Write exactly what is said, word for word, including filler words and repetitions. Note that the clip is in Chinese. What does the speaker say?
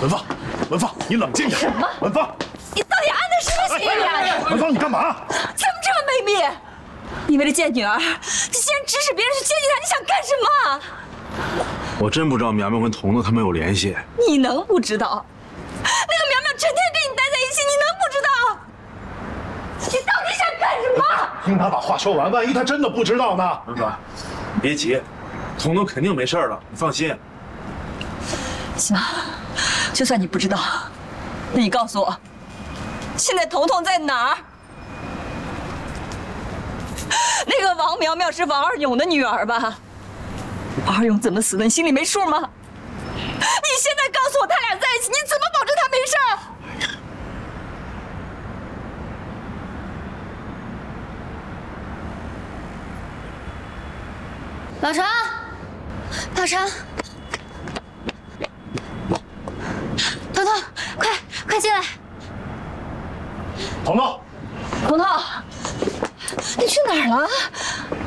文芳，文芳，你冷静点。 什么？ 文芳， 你到底安的什么心呀？ 文芳，你干嘛？ 怎么这么卑鄙？你为了见女儿，你竟然指使别人去接近她，你想干什么？ 我真不知道苗苗跟彤彤他们有联系。 你能不知道？那个苗苗整天跟你待在一起，你能不知道？你到底想干什么？ 听他把话说完，万一他真的不知道呢？文芳，别急，彤彤肯定没事了，你放心。 行，就算你不知道，那你告诉我，现在彤彤在哪儿？那个王苗苗是王二勇的女儿吧？王二勇怎么死的？你心里没数吗？你现在告诉我他俩在一起，你怎么保证他没事儿？ 老程，老程，彤彤，快快进来！ 彤彤， 彤彤，你去哪儿了？